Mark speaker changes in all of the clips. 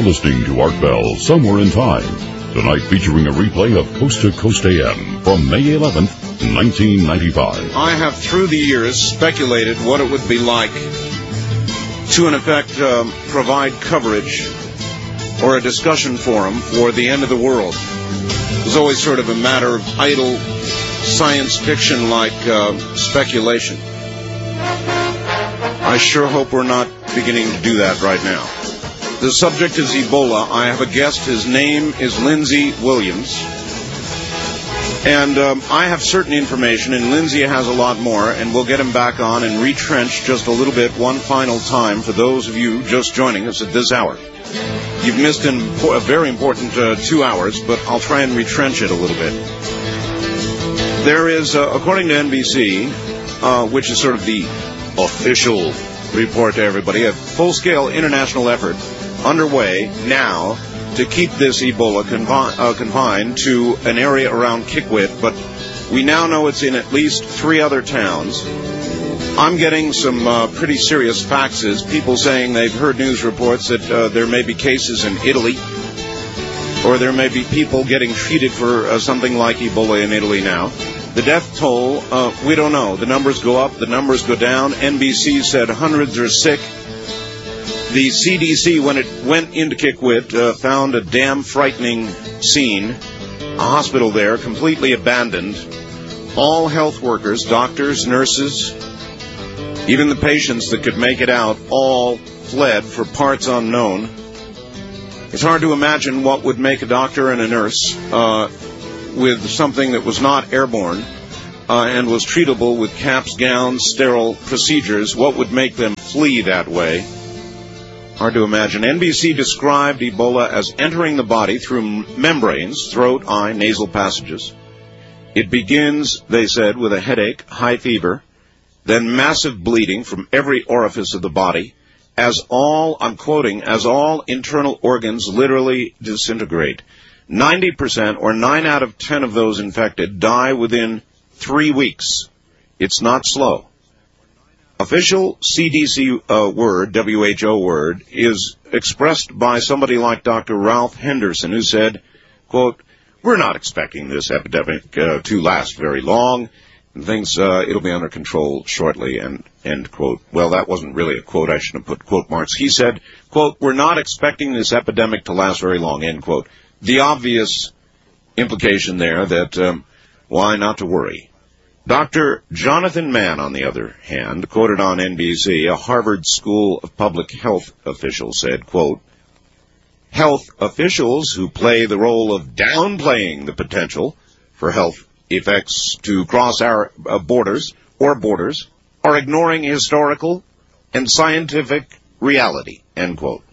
Speaker 1: listening to Art Bell Somewhere in Time, tonight featuring a replay of Coast to Coast AM from May 11th, 1995.
Speaker 2: I have through the years speculated what it would be like to, in effect, provide coverage or a discussion forum for the end of the world. It was always sort of a matter of idle science fiction-like speculation. I sure hope we're not beginning to do that right now. The subject is Ebola. I have a guest. His name is Lindsey Williams. And I have certain information, and Lindsey has a lot more, and we'll get him back on and retrench just a little bit one final time for those of you just joining us at this hour. You've missed a very important 2 hours, but I'll try and retrench it a little bit. There is, according to NBC, which is sort of the official report to everybody, a full-scale international effort underway now to keep this Ebola confined to an area around Kikwit, but we now know it's in at least 3 other towns. I'm getting some pretty serious faxes, people saying they've heard news reports that there may be cases in Italy, or there may be people getting treated for something like Ebola in Italy now. The death toll, we don't know. The numbers go up, the numbers go down. NBC said hundreds are sick. The CDC, when it went into Kikwit, found a damn frightening scene. A hospital there, completely abandoned. All health workers, doctors, nurses, even the patients that could make it out, all fled for parts unknown. It's hard to imagine what would make a doctor and a nurse with something that was not airborne and was treatable with caps, gowns, sterile procedures. What would make them flee that way? Hard to imagine. NBC described Ebola as entering the body through membranes, throat, eye, nasal passages. It begins, they said, with a headache, high fever, then massive bleeding from every orifice of the body, as all, I'm quoting, as all internal organs literally disintegrate. 90%, or 9 out of 10 of those infected, die within 3 weeks. It's not slow. Official CDC word, WHO word, is expressed by somebody like Dr. Ralph Henderson, who said, quote, "We're not expecting this epidemic to last very long, and thinks it'll be under control shortly," and end quote. Well, that wasn't really a quote. I shouldn't have put quote marks. He said, quote, "We're not expecting this epidemic to last very long," end quote. The obvious implication there that why not to worry. Dr. Jonathan Mann, on the other hand, quoted on NBC, a Harvard School of Public Health official, said, quote, "Health officials who play the role of downplaying the potential for health effects to cross our borders are ignoring historical and scientific reality," end quote.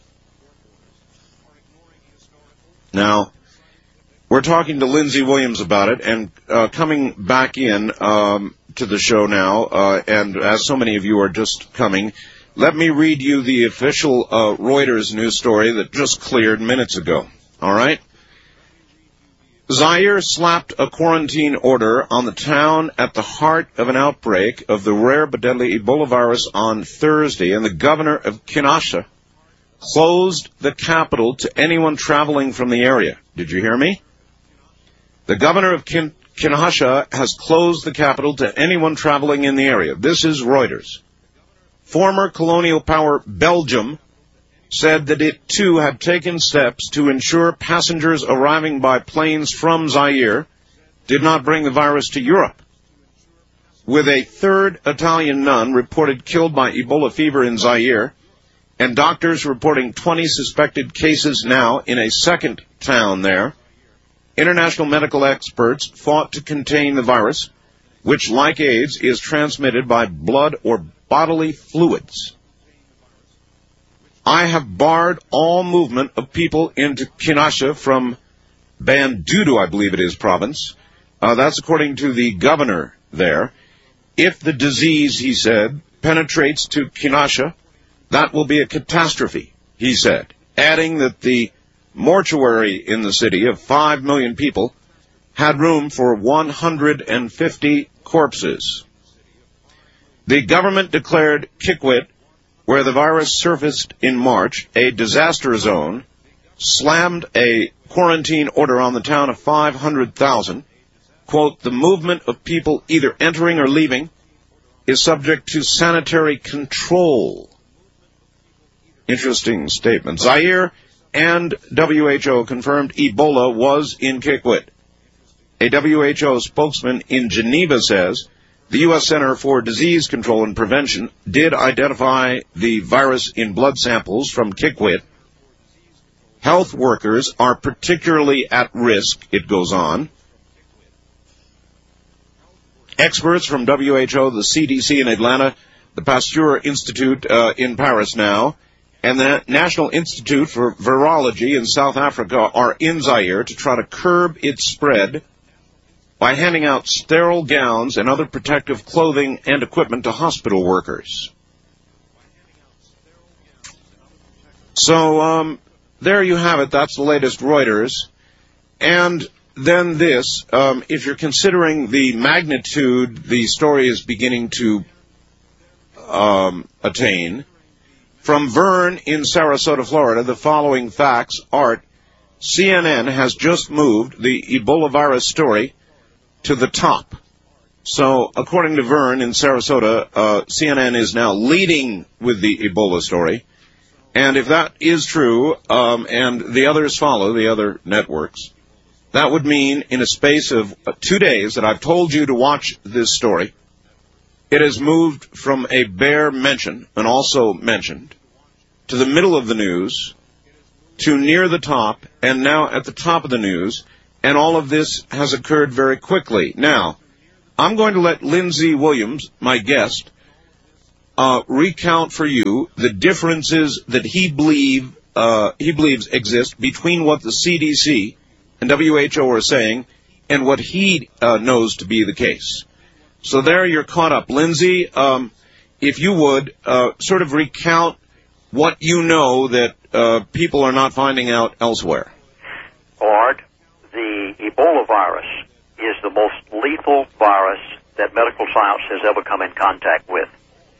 Speaker 2: Now, we're talking to Lindsey Williams about it, and coming back in to the show now, and as so many of you are just coming, let me read you the official Reuters news story that just cleared minutes ago. All right? Zaire slapped a quarantine order on the town at the heart of an outbreak of the rare but deadly Ebola virus on Thursday, and the governor of Kinshasa closed the capital to anyone traveling from the area. Did you hear me? The governor of Kinshasa has closed the capital to anyone traveling in the area. This is Reuters. Former colonial power Belgium said that it too had taken steps to ensure passengers arriving by planes from Zaire did not bring the virus to Europe. With a third Italian nun reported killed by Ebola fever in Zaire, and doctors reporting 20 suspected cases now in a second town there, international medical experts fought to contain the virus, which, like AIDS, is transmitted by blood or bodily fluids. I have barred all movement of people into Kinshasa from Bandundu, I believe it is, province. That's according to the governor there. If the disease, he said, penetrates to Kinshasa, that will be a catastrophe, he said, adding that the mortuary in the city of 5 million people had room for 150 corpses. The government declared Kikwit, where the virus surfaced in March, a disaster zone, slammed a quarantine order on the town of 500,000. Quote, the movement of people either entering or leaving is subject to sanitary control. Interesting statement. Zaire and WHO confirmed Ebola was in Kikwit. A WHO spokesman in Geneva says the U.S. Center for Disease Control and Prevention did identify the virus in blood samples from Kikwit. Health workers are particularly at risk, it goes on. Experts from WHO, the CDC in Atlanta, the Pasteur Institute in Paris now, and the National Institute for Virology in South Africa are in Zaire to try to curb its spread by handing out sterile gowns and other protective clothing and equipment to hospital workers. So, there you have it. That's the latest Reuters. And then this, if you're considering the magnitude the story is beginning to attain, from Vern in Sarasota, Florida, the following facts are: CNN has just moved the Ebola virus story to the top. So, according to Vern in Sarasota, CNN is now leading with the Ebola story. And if that is true, and the others follow, the other networks, that would mean in a space of 2 days that I've told you to watch this story, it has moved from a bare mention, and also mentioned, to the middle of the news, to near the top, and now at the top of the news, and all of this has occurred very quickly. Now, I'm going to let Lindsey Williams, my guest, recount for you the differences that he believes exist between what the CDC and WHO are saying and what he knows to be the case. So there you're caught up. Lindsey, if you would, sort of recount what you know that people are not finding out elsewhere.
Speaker 3: Art, the Ebola virus is the most lethal virus that medical science has ever come in contact with.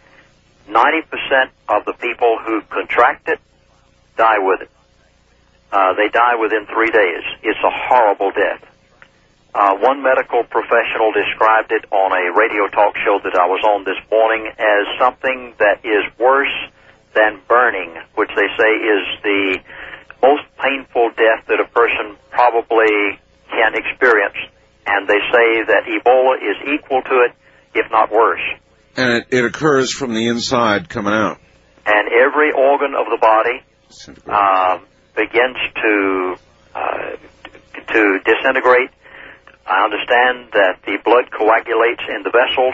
Speaker 3: 90% of the people who contract it die with it. They die within 3 days. It's a horrible death. One medical professional described it on a radio talk show that I was on this morning as something that is worse than burning, which they say is the most painful death that a person probably can experience. And they say that Ebola is equal to it, if not worse.
Speaker 2: And it occurs from the inside coming out.
Speaker 3: And every organ of the body begins to disintegrate. I understand that the blood coagulates in the vessels.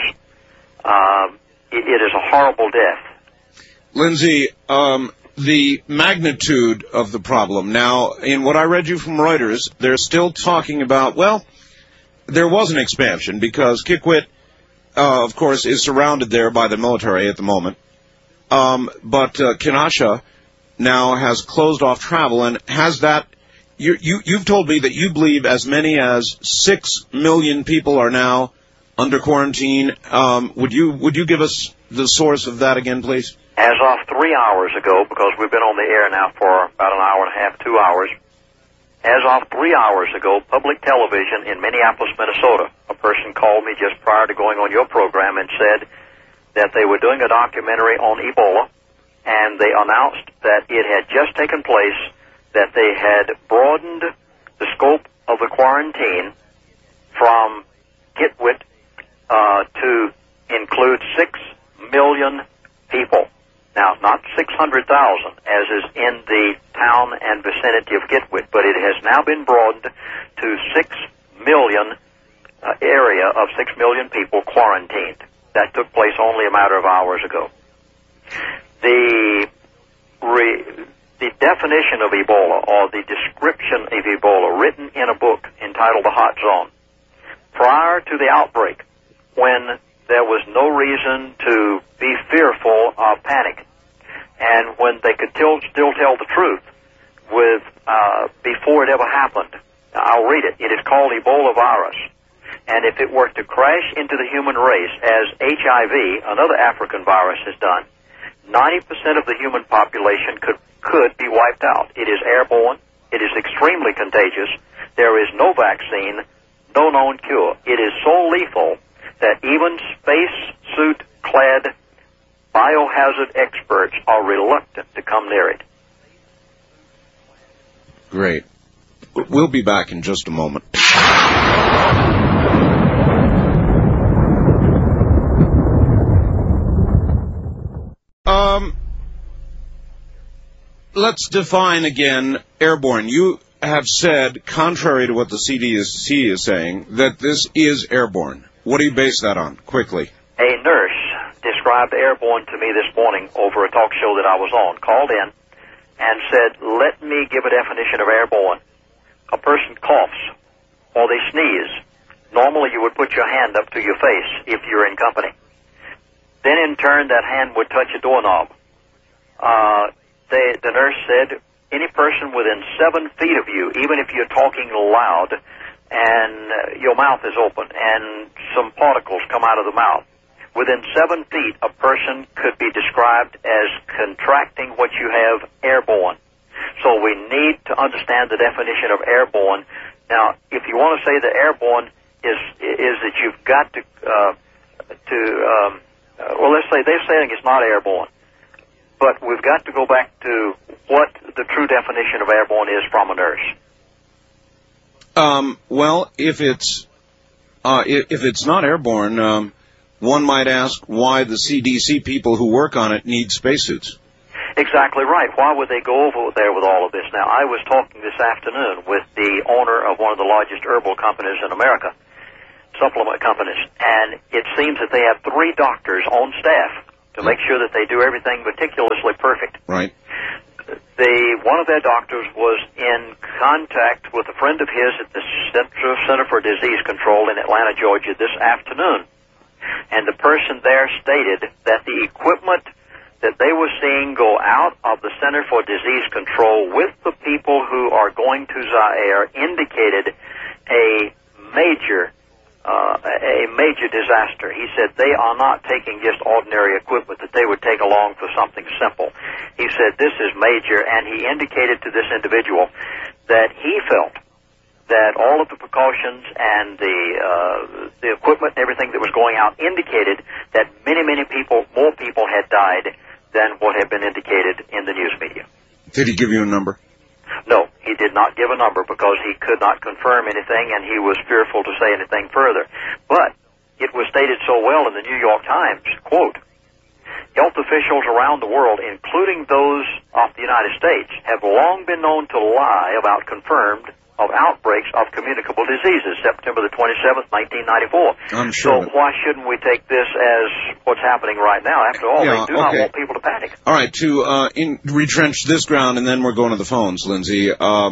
Speaker 3: It is a horrible death.
Speaker 2: Lindsey, the magnitude of the problem. Now, in what I read you from Reuters, they're still talking about, well, there was an expansion because Kikwit, of course, is surrounded there by the military at the moment. But Kinshasa now has closed off travel and has that. You've told me that you believe as many as 6 million people are now under quarantine. Would you give us the source of that again, please?
Speaker 3: As of 3 hours ago, because we've been on the air now for about an hour and a half, 2 hours. As of 3 hours ago, public television in Minneapolis, Minnesota, a person called me just prior to going on your program and said that they were doing a documentary on Ebola, and they announced that it had just taken place, that they had broadened the scope of the quarantine from Kikwit to include 6 million people. Now, not 600,000, as is in the town and vicinity of Kikwit, but it has now been broadened to 6 million, area of 6 million people quarantined. That took place only a matter of hours ago. The definition of Ebola, or the description of Ebola, written in a book entitled The Hot Zone, prior to the outbreak, when there was no reason to be fearful or panic, and when they could still tell the truth with before it ever happened. I'll read it. It is called Ebola virus. And if it were to crash into the human race, as HIV, another African virus, has done, 90% of the human population could be wiped out. It is airborne. It is extremely contagious. There is no vaccine, no known cure. It is so lethal that even spacesuit-clad biohazard experts are reluctant to come near it.
Speaker 2: Great. We'll be back in just a moment. Let's define again airborne. You have said, contrary to what the CDC is saying, that this is airborne. What do you base that on? Quickly.
Speaker 3: A nurse described airborne to me this morning over a talk show that I was on, called in and said, let me give a definition of airborne. A person coughs or they sneeze. Normally you would put your hand up to your face if you're in company. Then in turn that hand would touch a doorknob. The nurse said, any person within 7 feet of you, even if you're talking loud and your mouth is open and some particles come out of the mouth, within 7 feet a person could be described as contracting what you have airborne. So we need to understand the definition of airborne. Now, if you want to say that airborne is that you've got to well, let's say they're saying it's not airborne. But we've got to go back to what the true definition of airborne is from a nurse.
Speaker 2: Well, if it's not airborne, one might ask why the CDC people who work on it need spacesuits.
Speaker 3: Exactly right. Why would they go over there with all of this? Now, I was talking this afternoon with the owner of one of the largest herbal companies in America, supplement companies, and it seems that they have 3 doctors on staff to make sure that they do everything meticulously perfect.
Speaker 2: Right.
Speaker 3: One of their doctors was in contact with a friend of his at the Center for Disease Control in Atlanta, Georgia, this afternoon. And the person there stated that the equipment that they were seeing go out of the Center for Disease Control with the people who are going to Zaire indicated a major disaster. He said they are not taking just ordinary equipment that they would take along for something simple. He said this is major, and he indicated to this individual that he felt that all of the precautions and the equipment and everything that was going out indicated that many more people had died than what had been indicated in the news media.
Speaker 2: Did he give you a number?
Speaker 3: No, he did not give a number because he could not confirm anything and he was fearful to say anything further. But it was stated so well in the New York Times, quote, health officials around the world, including those of the United States, have long been known to lie about confirmed of outbreaks of communicable diseases, September the 27th, 1994.
Speaker 2: I'm sure.
Speaker 3: So why shouldn't we take this as what's happening right now? After all, they do not want people to panic.
Speaker 2: All right, to retrench this ground, and then we're going to the phones, Lindsay.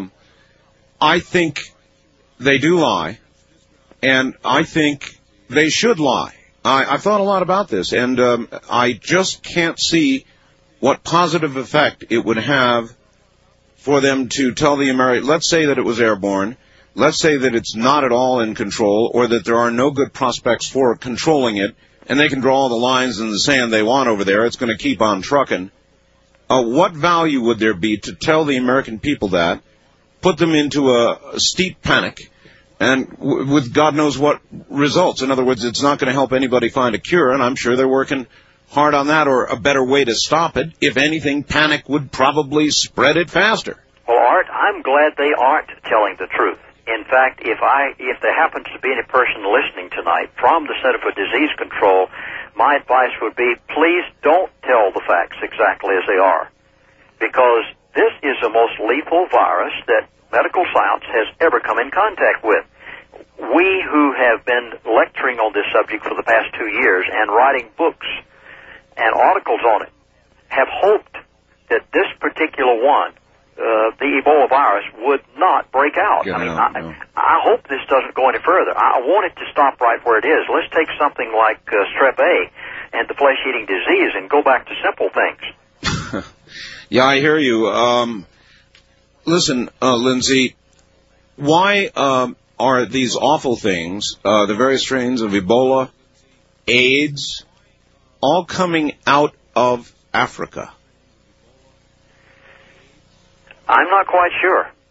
Speaker 2: I think they do lie, and I think they should lie. I've thought a lot about this, and I just can't see what positive effect it would have for them to tell the American, let's say that it was airborne, let's say that it's not at all in control, or that there are no good prospects for controlling it, and they can draw all the lines in the sand they want over there, it's going to keep on trucking. What value would there be to tell the American people that, put them into a steep panic, and with God knows what results? In other words, it's not going to help anybody find a cure, and I'm sure they're working hard on that, or a better way to stop it. If anything, panic would probably spread it faster.
Speaker 3: Well, Art, I'm glad they aren't telling the truth. In fact, if there happens to be any person listening tonight from the Center for Disease Control, my advice would be, please don't tell the facts exactly as they are, because this is the most lethal virus that medical science has ever come in contact with. We who have been lecturing on this subject for the past 2 years and writing books and articles on it have hoped that this particular one, the Ebola virus, would not break out. I hope this doesn't go any further. I want it to stop right where it is. Let's take something like Strep A and the flesh-eating disease and go back to simple things.
Speaker 2: Yeah, I hear you. Listen, Lindsay, why are these awful things, the various strains of Ebola, AIDS, all coming out of Africa?
Speaker 3: I'm not quite sure.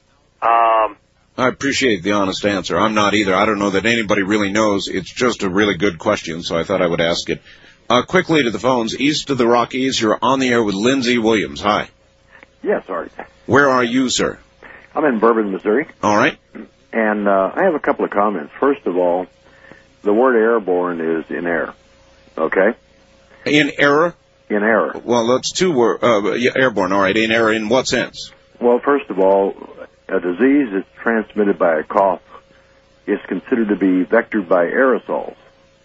Speaker 2: I appreciate the honest answer. I'm not either. I don't know that anybody really knows. It's just a really good question, so I thought I would ask it. Quickly to the phones. East of the Rockies, you're on the air with Lindsey Williams. Hi.
Speaker 4: Yes, Art.
Speaker 2: Where are you, sir?
Speaker 4: I'm in Bourbon, Missouri.
Speaker 2: All right.
Speaker 4: And I have a couple of comments. First of all, the word airborne is in air. Okay?
Speaker 2: In error?
Speaker 4: In error.
Speaker 2: Well, that's two words. Airborne, all right. In error in what sense?
Speaker 4: Well, first of all, a disease that's transmitted by a cough is considered to be vectored by aerosols.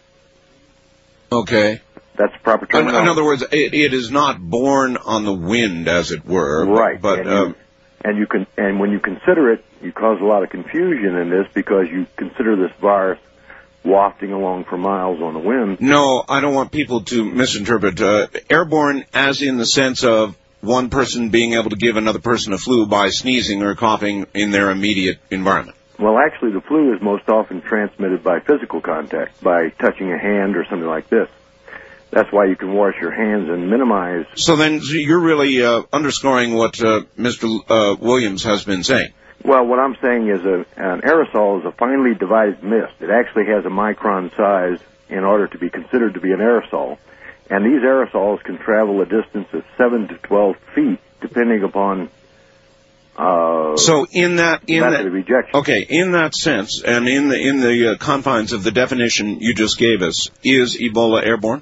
Speaker 2: Okay.
Speaker 4: That's the proper term.
Speaker 2: In other words, it is not borne on the wind, as it were.
Speaker 4: Right.
Speaker 2: But
Speaker 4: and when you consider it, you cause a lot of confusion in this because you consider this virus wafting along for miles on the wind.
Speaker 2: No, I don't want people to misinterpret. Airborne as in the sense of one person being able to give another person a flu by sneezing or coughing in their immediate environment.
Speaker 4: Well, actually, the flu is most often transmitted by physical contact, by touching a hand or something like this. That's why you can wash your hands and minimize...
Speaker 2: So then you're really underscoring what Mr. Williams has been saying.
Speaker 4: Well, what I'm saying is an aerosol is a finely divided mist. It actually has a micron size in order to be considered to be an aerosol. And these aerosols can travel a distance of 7 to 12 feet, depending upon
Speaker 2: so in that
Speaker 4: of ejection.
Speaker 2: Okay, in that sense, and in the confines of the definition you just gave us, is Ebola airborne?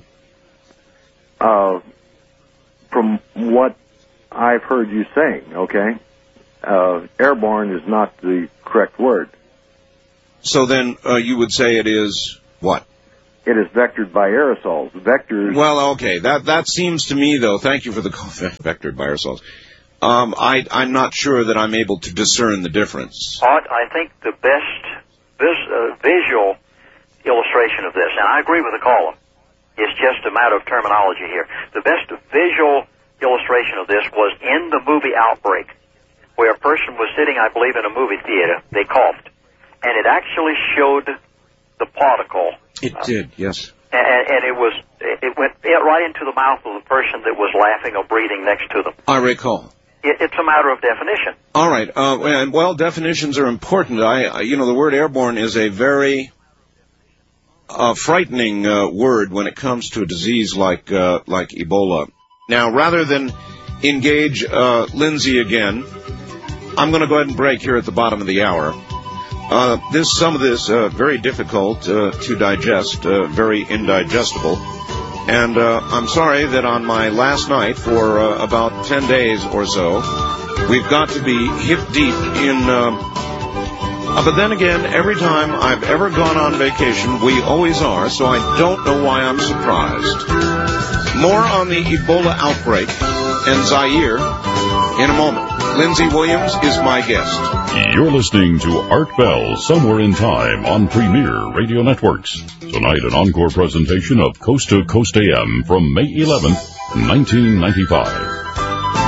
Speaker 4: From what I've heard you saying, okay, airborne is not the correct word.
Speaker 2: So then you would say it is what?
Speaker 4: It is vectored by aerosols. Vectors...
Speaker 2: Well, okay, that seems to me, though, thank you for the call, vectored by aerosols. I'm not sure that I'm able to discern the difference.
Speaker 3: Art, I think the best visual illustration of this, and I agree with the caller, it's just a matter of terminology here. The best visual illustration of this was in the movie Outbreak, where a person was sitting, I believe, in a movie theater. They coughed, and it actually showed the particle.
Speaker 2: It did, yes.
Speaker 3: And it went right into the mouth of the person that was laughing or breathing next to them.
Speaker 2: I recall.
Speaker 3: It's a matter of definition.
Speaker 2: All right. Well, definitions are important. The word airborne is a very frightening word when it comes to a disease like Ebola. Now, rather than engage Lindsey again, I'm going to go ahead and break here at the bottom of the hour. Some of this very difficult to digest, very indigestible. And I'm sorry that on my last night for about 10 days or so, we've got to be hip deep in... but then again, every time I've ever gone on vacation, we always are, so I don't know why I'm surprised. More on the Ebola outbreak and Zaire in a moment. Lindsey Williams is my guest.
Speaker 1: You're listening to Art Bell, Somewhere in Time on Premier Radio Networks. Tonight, an encore presentation of Coast to Coast AM from May 11th, 1995.